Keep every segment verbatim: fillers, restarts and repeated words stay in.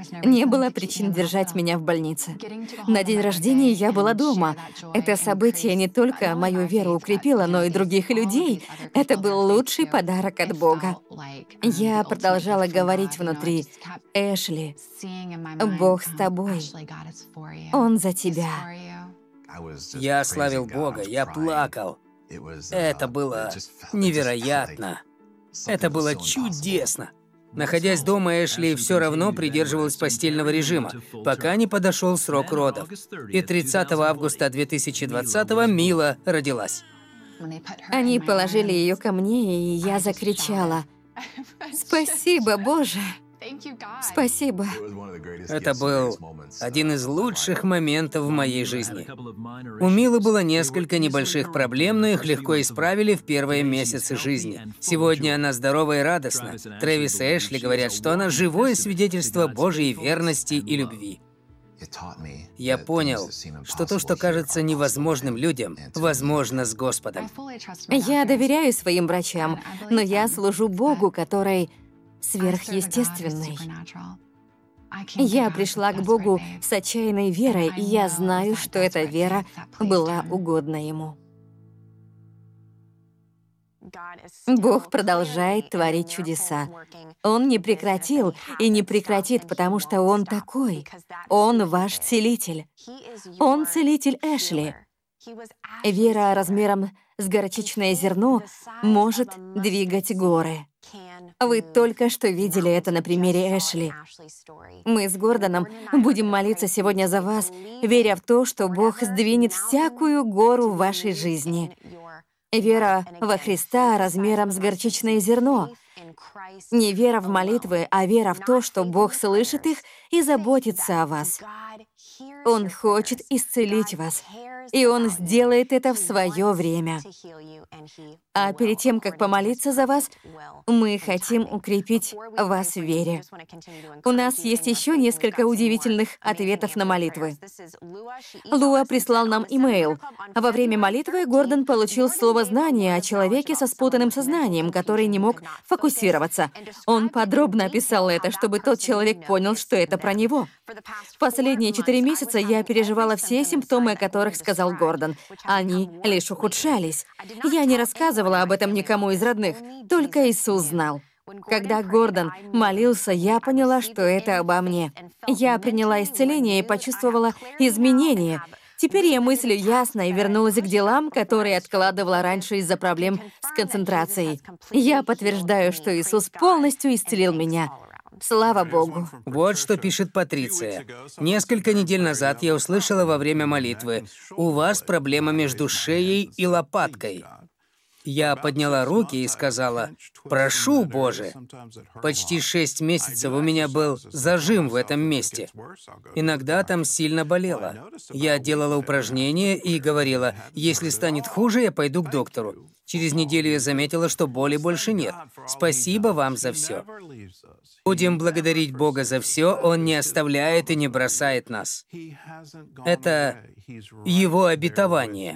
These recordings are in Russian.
Не было причин держать меня в больнице. На день рождения я была дома. Это событие не только мою веру укрепило, но и других людей. Это был лучший подарок от Бога. Я продолжала говорить внутри: «Эшли, Бог с тобой. Он за тебя». Я славил Бога, я плакал. Это было невероятно. Это было чудесно. Находясь дома, Эшли все равно придерживалась постельного режима, пока не подошел срок родов. И тридцатого августа две тысячи двадцатого Мила родилась. Они положили ее ко мне, и я закричала: «Спасибо, Боже! Спасибо!» Это был один из лучших моментов в моей жизни. У Милы было несколько небольших проблем, но их легко исправили в первые месяцы жизни. Сегодня она здорова и радостна. Трэвис и Эшли говорят, что она живое свидетельство Божьей верности и любви. Я понял, что то, что кажется невозможным людям, возможно с Господом. Я доверяю своим врачам, но я служу Богу, который сверхъестественный. Я пришла к Богу с отчаянной верой, и я знаю, что эта вера была угодна Ему. Бог продолжает творить чудеса. Он не прекратил и не прекратит, потому что Он такой. Он ваш целитель. Он целитель Эшли. Вера размером с горчичное зерно может двигать горы. Вы только что видели это на примере Эшли. Мы с Гордоном будем молиться сегодня за вас, веря в то, что Бог сдвинет всякую гору в вашей жизни. Вера во Христа размером с горчичное зерно. Не вера в молитвы, а вера в то, что Бог слышит их и заботится о вас. Он хочет исцелить вас, и Он сделает это в свое время. А перед тем, как помолиться за вас, мы хотим укрепить вас в вере. У нас есть еще несколько удивительных ответов на молитвы. Луа прислал нам имейл. Во время молитвы Гордон получил слово знания о человеке со спутанным сознанием, который не мог фокусироваться. Он подробно описал это, чтобы тот человек понял, что это про него. В последние четыре месяца я переживала все симптомы, о которых сказал Гордон. Они лишь ухудшались. Я не рассказывала об этом никому из родных, только Иисус знал. Когда Гордон молился, я поняла, что это обо мне. Я приняла исцеление и почувствовала изменения. Теперь я мыслю ясно и вернулась к делам, которые откладывала раньше из-за проблем с концентрацией. Я подтверждаю, что Иисус полностью исцелил меня. Слава Богу. Вот что пишет Патриция. Несколько недель назад я услышала во время молитвы: «У вас проблема между шеей и лопаткой». Я подняла руки и сказала: «Прошу, Боже». Почти шесть месяцев у меня был зажим в этом месте. Иногда там сильно болело. Я делала упражнения и говорила: «Если станет хуже, я пойду к доктору». Через неделю я заметила, что боли больше нет. Спасибо вам за все. Будем благодарить Бога за все. Он не оставляет и не бросает нас. Это Его обетование.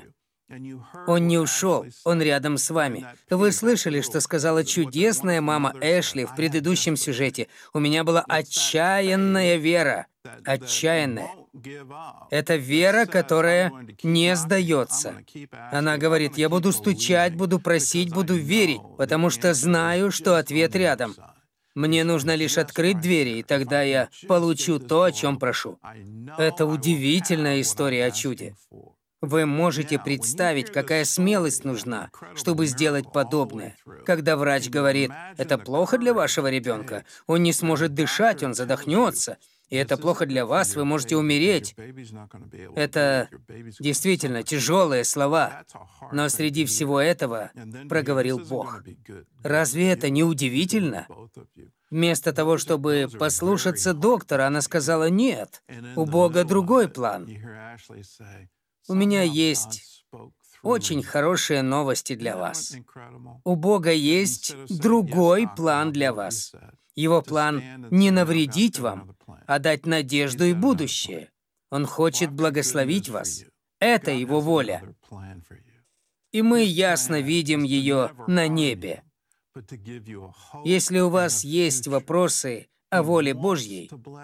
Он не ушел, Он рядом с вами. Вы слышали, что сказала чудесная мама Эшли в предыдущем сюжете? У меня была отчаянная вера. Отчаянная. Это вера, которая не сдается. Она говорит: «Я буду стучать, буду просить, буду верить, потому что знаю, что ответ рядом. Мне нужно лишь открыть двери, и тогда я получу то, о чем прошу». Это удивительная история о чуде. Вы можете представить, какая смелость нужна, чтобы сделать подобное. Когда врач говорит: «Это плохо для вашего ребенка, он не сможет дышать, он задохнется, и это плохо для вас, вы можете умереть». Это действительно тяжелые слова, но среди всего этого проговорил Бог. Разве это не удивительно? Вместо того, чтобы послушаться доктора, она сказала: «Нет, у Бога другой план». У меня есть очень хорошие новости для вас. У Бога есть другой план для вас. Его план не навредить вам, а дать надежду и будущее. Он хочет благословить вас. Это Его воля. И мы ясно видим ее на небе. Если у вас есть вопросы о воле Божьей,